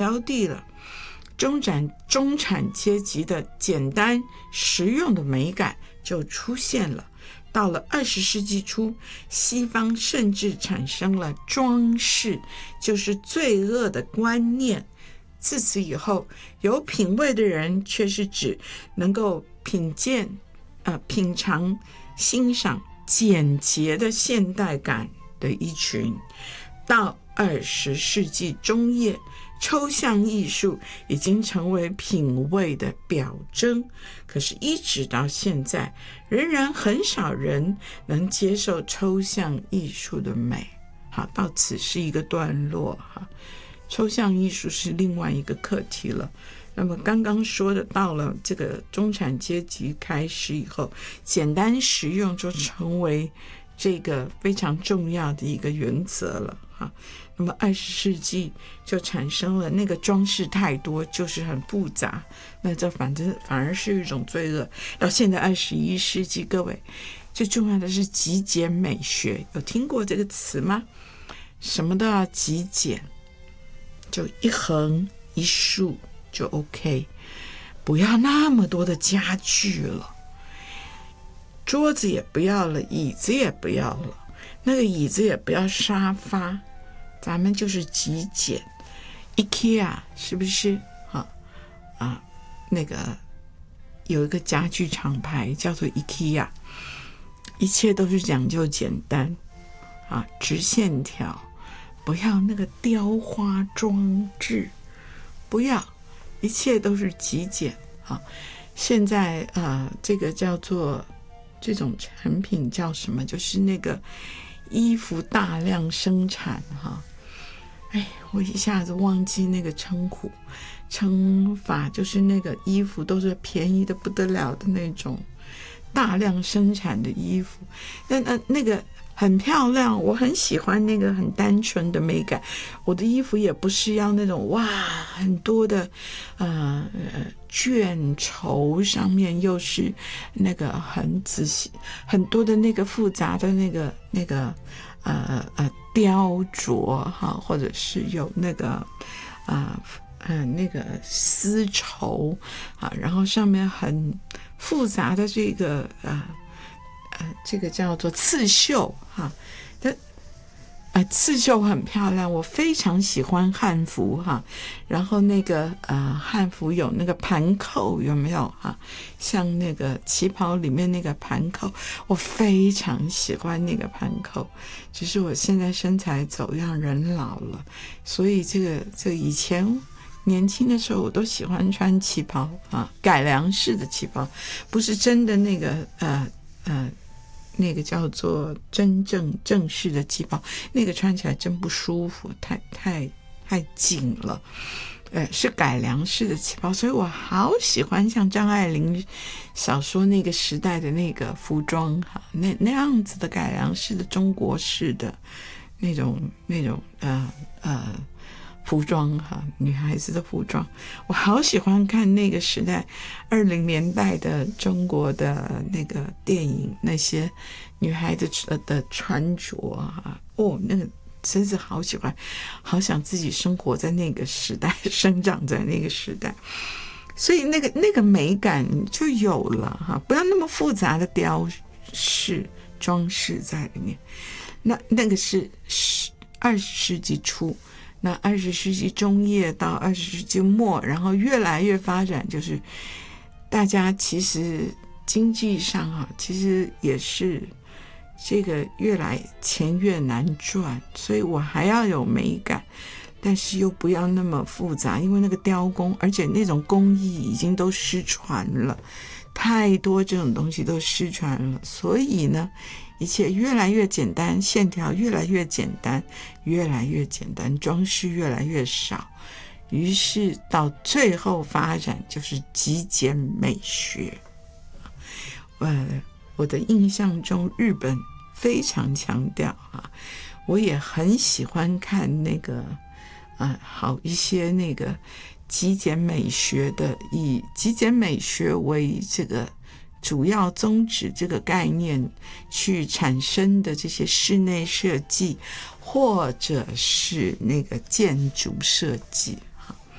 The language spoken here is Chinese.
标的了。中产阶级的简单实用的美感就出现了。到了20世纪初，西方甚至产生了装饰就是罪恶的观念。自此以后，有品味的人却是指能够品尝、欣赏简洁的现代感的一群。到20世纪中叶，抽象艺术已经成为品味的表征，可是一直到现在，仍然很少人能接受抽象艺术的美。好，到此是一个段落哈。抽象艺术是另外一个课题了。那么刚刚说的，到了这个中产阶级开始以后，简单实用就成为这个非常重要的一个原则了哈。那么20世纪就产生了那个装饰太多，就是很复杂，那这反而是一种罪恶。到现在21世纪，各位最重要的是极简美学，有听过这个词吗？什么都要极简，就一横一竖就 OK， 不要那么多的家具了，桌子也不要了，椅子也不要了，那个椅子也不要沙发，咱们就是极简。 IKEA 是不是那个有一个家具厂牌叫做 IKEA， 一切都是讲究简单直线条，不要那个雕花装置，不要，一切都是极简现在这个叫做这种产品叫什么？就是那个衣服大量生产我一下子忘记那个称法，就是那个衣服都是便宜的不得了的那种大量生产的衣服，那个很漂亮，我很喜欢那个很单纯的美感。我的衣服也不是要那种很多的卷绸，上面又是那个很仔细很多的那个复杂的那个雕琢或者是有那个那个丝绸然后上面很复杂的这个这个叫做刺绣刺绣很漂亮，我非常喜欢汉服然后那个汉服有那个盘扣，有没有像那个旗袍里面那个盘扣，我非常喜欢那个盘扣。只是我现在身材走样，人老了，所以这个以前年轻的时候我都喜欢穿旗袍改良式的旗袍，不是真的那个那个叫做正式的旗袍，那个穿起来真不舒服，太紧了。是改良式的旗袍，所以我好喜欢像张爱玲小说那个时代的那个服装那样子的改良式的中国式的那种服装女孩子的服装，我好喜欢看那个时代20年代的中国的那个电影，那些女孩子的穿着那个真是好喜欢，好想自己生活在那个时代，生长在那个时代，所以那个美感就有了不要那么复杂的雕饰装饰在里面。那个是20世纪初，那20世纪中叶到20世纪末，然后越来越发展，就是大家其实经济上其实也是这个越来钱越难赚，所以我还要有美感，但是又不要那么复杂，因为那个雕工，而且那种工艺已经都失传了，太多这种东西都失传了，所以呢一切越来越简单，线条越来越简单，越来越简单，装饰越来越少，于是到最后发展就是极简美学。我的印象中日本非常强调我也很喜欢看那个好一些那个极简美学的，以极简美学为这个主要宗旨这个概念去产生的这些室内设计或者是那个建筑设计